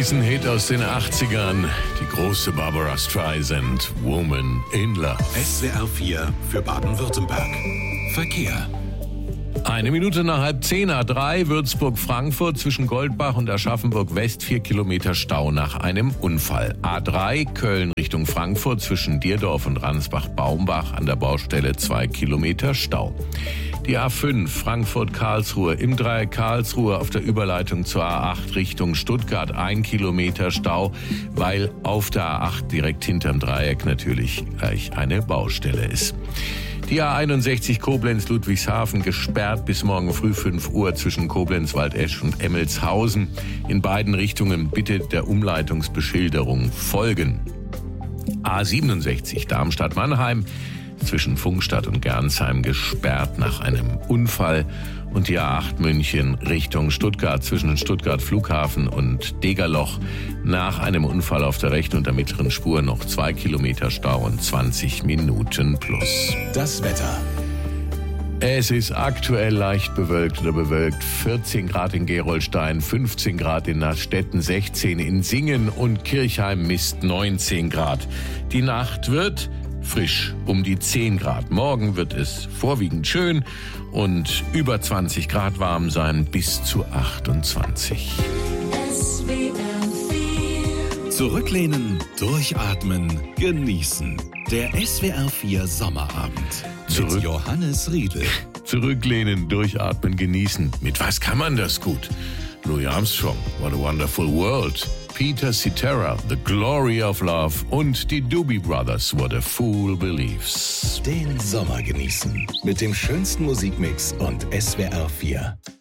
Riesenhit aus den 80ern. Die große Barbara Streisand, Woman in Love. SWR 4 für Baden-Württemberg. Verkehr. 1 Minute nach 9:30, A3 Würzburg-Frankfurt zwischen Goldbach und Aschaffenburg-West 4 Kilometer Stau nach einem Unfall. A3 Köln Richtung Frankfurt zwischen Dierdorf und Ransbach-Baumbach an der Baustelle 2 Kilometer Stau. Die A5 Frankfurt-Karlsruhe im Dreieck Karlsruhe auf der Überleitung zur A8 Richtung Stuttgart 1 Kilometer Stau, weil auf der A8 direkt hinterm Dreieck natürlich gleich eine Baustelle ist. Die A61 Koblenz-Ludwigshafen gesperrt bis morgen früh 5 Uhr zwischen Koblenz-Waldesch und Emmelshausen. In beiden Richtungen bitte der Umleitungsbeschilderung folgen. A67 Darmstadt-Mannheim zwischen Pfungstadt und Gernsheim gesperrt nach einem Unfall. Und die A8 München Richtung Stuttgart zwischen Stuttgart Flughafen und Degerloch nach einem Unfall auf der rechten und der mittleren Spur noch 2 Kilometer Stau und 20 Minuten plus. Das Wetter. Es ist aktuell leicht bewölkt oder bewölkt. 14 Grad in Gerolstein, 15 Grad in Nastetten, 16 in Singen und Kirchheim misst 19 Grad. Die Nacht wird frisch um die 10 Grad. Morgen wird es vorwiegend schön und über 20 Grad warm sein bis zu 28. Zurücklehnen, durchatmen, genießen. Der SWR 4 Sommerabend. Mit Johannes Riedl. Zurücklehnen, durchatmen, genießen. Mit was kann man das gut? Louis Armstrong, What a Wonderful World. Peter Cetera, The Glory of Love und die Doobie Brothers, What a Fool Believes. Den Sommer genießen mit dem schönsten Musikmix und SWR 4.